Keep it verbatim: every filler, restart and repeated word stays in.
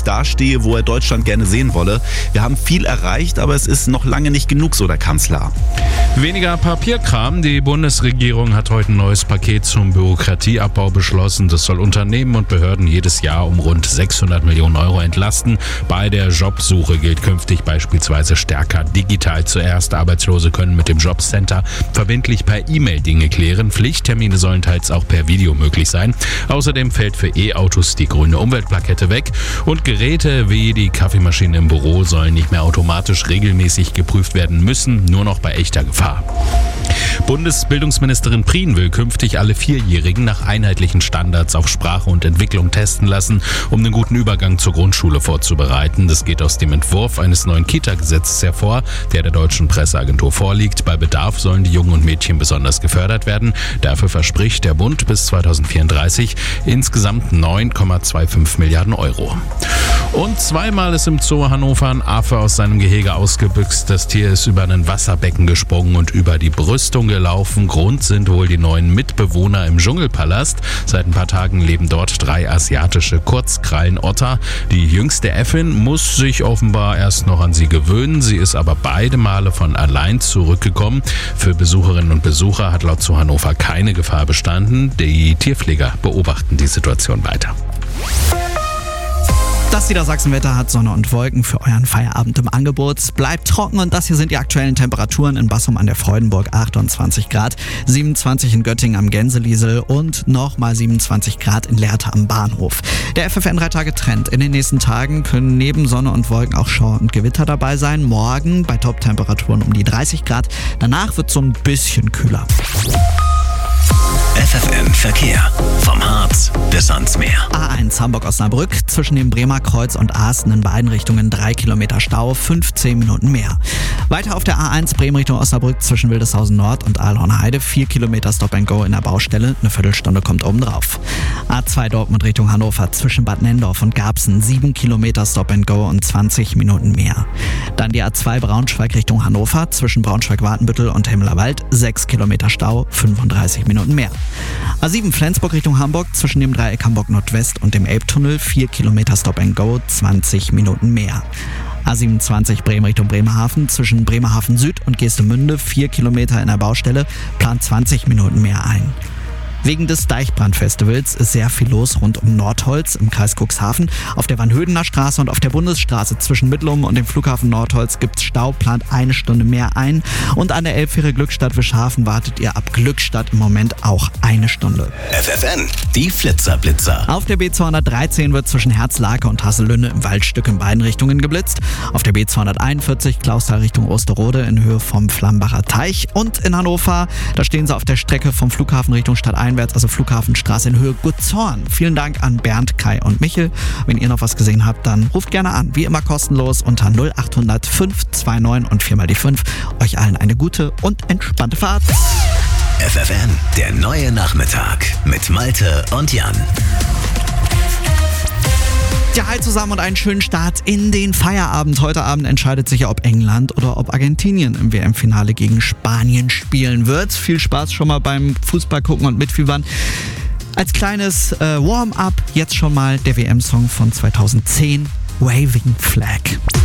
nicht dastehe, wo er Deutschland gerne sehen wolle. Wir haben viel erreicht, aber es ist noch lange nicht genug, so der Kanzler. Weniger Papierkram. Die Bundesregierung hat heute ein neues Paket zum Bürokratieabbau beschlossen. Das soll Unternehmen und Behörden jedes Jahr um rund sechshundert Millionen Euro entlasten. Bei der Jobsuche gilt künftig beispielsweise stärker digital zuerst. Arbeitslose können mit dem Jobcenter verbindlich per E-Mail Dinge klären. Pflichttermine sollen teils auch per Video möglich sein. Außerdem fällt für E-Autos die grüne Umweltplakette weg. Und Geräte wie die Kaffeemaschine im Büro sollen nicht mehr automatisch regelmäßig geprüft werden müssen, nur noch bei echter Gefahr. Bundesbildungsministerin Prien will künftig alle Vierjährigen nach einheitlichen Standards auf Sprache und Entwicklung testen lassen, um einen guten Übergang zur Grundschule vorzubereiten. Das geht aus dem Entwurf eines neuen Kita-Gesetzes hervor, der der deutschen Presseagentur vorliegt. Bei Bedarf sollen die Jungen und Mädchen besonders gefördert werden. Dafür verspricht der Bund bis zweitausendvierunddreißig insgesamt neun Komma fünfundzwanzig Milliarden Euro. Und zweimal ist im Zoo Hannover ein Affe aus seinem Gehege ausgebüxt. Das Tier ist über ein Wasserbecken gesprungen und über die Brüstung gelaufen. Grund sind wohl die neuen Mitbewohner im Dschungelpalast. Seit ein paar Tagen leben dort drei asiatische Kurzkrallenotter. Die jüngste Äffin muss sich offenbar erst noch an sie gewöhnen. Sie ist aber beide Male von allein zurückgekommen. Für Besucherinnen und Besucher hat laut Zoo Hannover keine Gefahr bestanden. Die Tierpfleger beobachten die Situation weiter. Das Niedersachsenwetter hat Sonne und Wolken für euren Feierabend im Angebot. Bleibt trocken und das hier sind die aktuellen Temperaturen in Bassum an der Freudenburg, achtundzwanzig Grad, siebenundzwanzig in Göttingen am Gänseliesel und nochmal siebenundzwanzig Grad in Lehrte am Bahnhof. Der F F N drei Tage Trend. In den nächsten Tagen können neben Sonne und Wolken auch Schauer und Gewitter dabei sein. Morgen bei Top-Temperaturen um die dreißig Grad. Danach wird es so ein bisschen kühler. F F N Verkehr. Vom Harz bis ans Meer. A eins Hamburg-Osnabrück, zwischen dem Bremer Kreuz und Asten in beiden Richtungen drei Kilometer Stau, fünfzehn Minuten mehr. Weiter auf der A eins Bremen Richtung Osnabrück zwischen Wildeshausen Nord und Aalhorn-Heide, vier Kilometer Stop and Go in der Baustelle, eine Viertelstunde kommt oben drauf. A zwei Dortmund Richtung Hannover zwischen Bad Nendorf und Garbsen, sieben Kilometer Stop and Go und zwanzig Minuten mehr. Dann die A zwei Braunschweig Richtung Hannover zwischen Braunschweig-Wartenbüttel und Hemmelerwald, sechs Kilometer Stau, fünfunddreißig Minuten mehr. A sieben Flensburg Richtung Hamburg zwischen dem Dreieck Hamburg Nordwest und dem Elbtunnel, vier Kilometer Stop and Go, zwanzig Minuten mehr. A siebenundzwanzig Bremen Richtung Bremerhaven zwischen Bremerhaven Süd und Geestemünde, vier Kilometer in der Baustelle, plant zwanzig Minuten mehr ein. Wegen des Deichbrandfestivals ist sehr viel los rund um Nordholz im Kreis Cuxhaven. Auf der Vanhödener Straße und auf der Bundesstraße zwischen Mittlum und dem Flughafen Nordholz gibt's Stau, plant eine Stunde mehr ein. Und an der Elbfähre Glückstadt-Wischhafen wartet ihr ab Glückstadt im Moment auch eine Stunde. F F N, die Flitzer-Blitzer. Auf der B zweihundertdreizehn wird zwischen Herzlake und Hasselünne im Waldstück in beiden Richtungen geblitzt. Auf der B zweihunderteinundvierzig Klausthal Richtung Osterode in Höhe vom Flambacher Teich. Und in Hannover, da stehen sie auf der Strecke vom Flughafen Richtung Stadt einwärts, also Flughafenstraße in Höhe Gutzhorn. Vielen Dank an Bernd, Kai und Michel. Wenn ihr noch was gesehen habt, dann ruft gerne an. Wie immer kostenlos unter null achthundert fünf zwei neun und viermal die fünf. Euch allen eine gute und entspannte Fahrt. F F N, der neue Nachmittag mit Malte und Jan. Ja, hi zusammen und einen schönen Start in den Feierabend. Heute Abend entscheidet sich ja, ob England oder ob Argentinien im W M-Finale gegen Spanien spielen wird. Viel Spaß schon mal beim Fußball gucken und mitfiebern. Als kleines äh, Warm-up jetzt schon mal der W M-Song von zweitausendzehn, Waving Flag.